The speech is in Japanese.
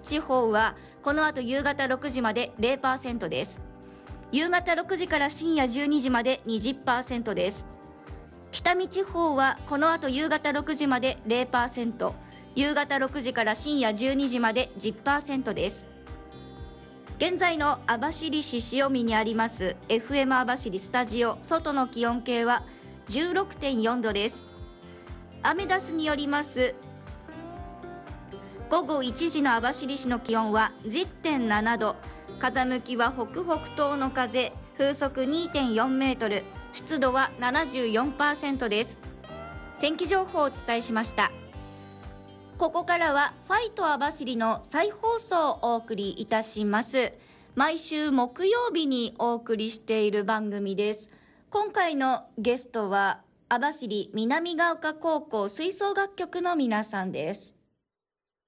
地方はこの後夕方6時まで 0% です。夕方6時から深夜12時まで 20% です。北見地方はこの後夕方6時まで 0%、夕方6時から深夜12時まで 10% です。現在の網走市潮見にあります FM 網走スタジオ外の気温計は 16.4 度です。アメダスによります午後1時の網走市の気温は 10.7 度、風向きは北北東の風、風速 2.4 メートル、湿度は 74% です。天気情報をお伝えしました。ここからはファイト網走の再放送をお送りいたします。毎週木曜日にお送りしている番組です。今回のゲストは網走南ヶ丘高校吹奏楽曲の皆さんです。